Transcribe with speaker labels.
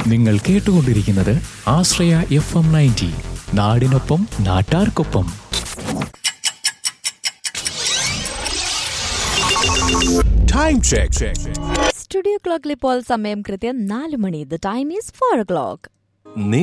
Speaker 1: നിങ്ങൾ കേട്ടുകൊണ്ടിരിക്കുന്നത് ആശ്രയ FM 90, നാടിനൊപ്പം നാട്ടാർക്കൊപ്പം.
Speaker 2: Time check.
Speaker 3: സ്റ്റുഡിയോ ക്ലോക്കിൽ ഇപ്പോൾ സമയം കൃത്യം 4 മണി. The time is 4 o'clock.